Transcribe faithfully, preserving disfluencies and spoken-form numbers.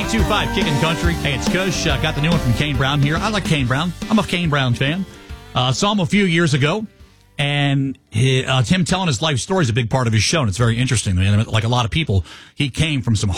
two five Kickin' Country. Hey, it's Kush. Uh, got the new one from Kane Brown here. I like Kane Brown. I'm a Kane Brown fan. Uh, saw him a few years ago, and he, uh, him telling his life story is a big part of his show, and it's very interesting. I mean, like a lot of people, he came from some